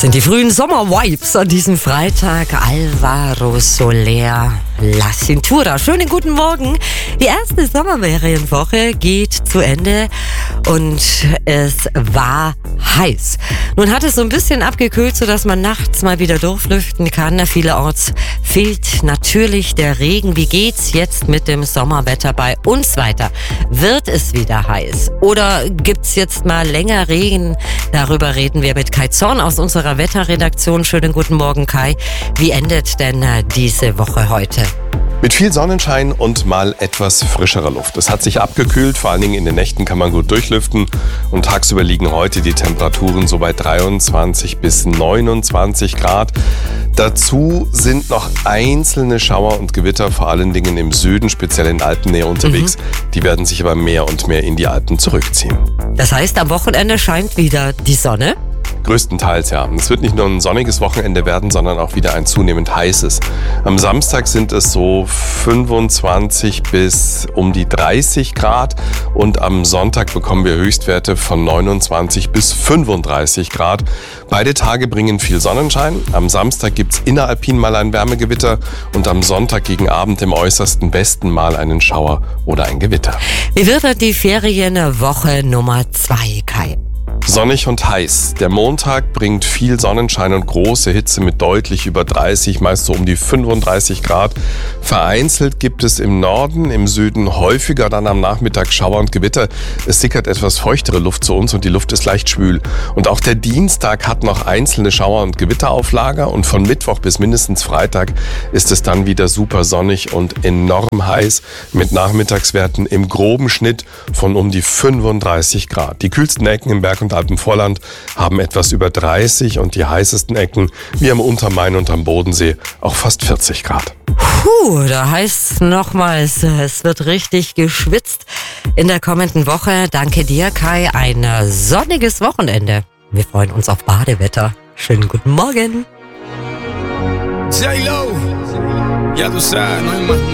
sind die frühen Sommer-Vibes an diesem Freitag. Alvaro Soler, La Cintura. Schönen guten Morgen. Die erste Sommerferienwoche geht zu Ende und es war heiß. Nun hat es so ein bisschen abgekühlt, sodass man nachts mal wieder durchlüften kann. Vielerorts fehlt natürlich der Regen. Wie geht's jetzt mit dem Sommerwetter bei uns weiter? Wird es wieder heiß? Oder gibt's jetzt mal länger Regen? Darüber reden wir mit Kai Zorn aus unserer Wetterredaktion. Schönen guten Morgen, Kai. Wie endet denn diese Woche heute? Mit viel Sonnenschein und mal etwas frischerer Luft. Es hat sich abgekühlt, vor allen Dingen in den Nächten kann man gut durchlüften und tagsüber liegen heute die Temperaturen so bei 23 bis 29 Grad. Dazu sind noch einzelne Schauer und Gewitter, vor allen Dingen im Süden, speziell in Alpennähe unterwegs. Die werden sich aber mehr und mehr in die Alpen zurückziehen. Das heißt, am Wochenende scheint wieder die Sonne? Größtenteils ja. Es wird nicht nur ein sonniges Wochenende werden, sondern auch wieder ein zunehmend heißes. Am Samstag sind es so 25 bis um die 30 Grad und am Sonntag bekommen wir Höchstwerte von 29 bis 35 Grad. Beide Tage bringen viel Sonnenschein. Am Samstag gibt's inneralpin mal ein Wärmegewitter und am Sonntag gegen Abend im äußersten Westen mal einen Schauer oder ein Gewitter. Wie wird denn die Ferienwoche Nummer 2, Kai? Sonnig und heiß. Der Montag bringt viel Sonnenschein und große Hitze mit deutlich über 30, meist so um die 35 Grad. Vereinzelt gibt es im Norden, im Süden häufiger dann am Nachmittag Schauer und Gewitter. Es sickert etwas feuchtere Luft zu uns und die Luft ist leicht schwül. Und auch der Dienstag hat noch einzelne Schauer- und Gewitterauflager und von Mittwoch bis mindestens Freitag ist es dann wieder super sonnig und enorm heiß mit Nachmittagswerten im groben Schnitt von um die 35 Grad. Die kühlsten Ecken im Berg- und Alpenvorland haben etwas über 30 und die heißesten Ecken, wie am Untermain und am Bodensee, auch fast 40 Grad. Da heißt es nochmals, es wird richtig geschwitzt in der kommenden Woche. Danke dir, Kai. Ein sonniges Wochenende. Wir freuen uns auf Badewetter. Schönen guten Morgen. J-Lo, ya tú sabes, no hay más nada.